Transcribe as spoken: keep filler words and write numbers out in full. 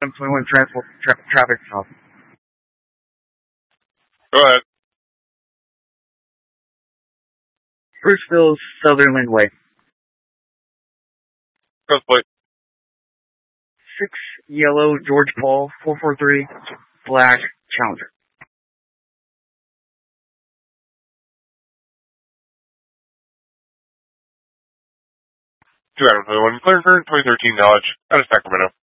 twenty-one transport tra- traffic stop. Go ahead. Bruceville Southern Linkway. Press plate. Six yellow George Paul four four three slash Challenger. two Adam twenty-one, clear for twenty thirteen Dodge out of Sacramento.